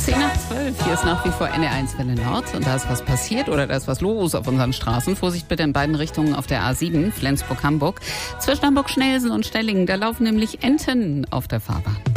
10:12. Hier ist nach wie vor NDR1 Welle Nord. Und da ist was passiert oder da ist was los auf unseren Straßen. Vorsicht bitte in beiden Richtungen auf der A7, Flensburg-Hamburg. Zwischen Hamburg-Schnelsen und Stellingen, da laufen nämlich Enten auf der Fahrbahn.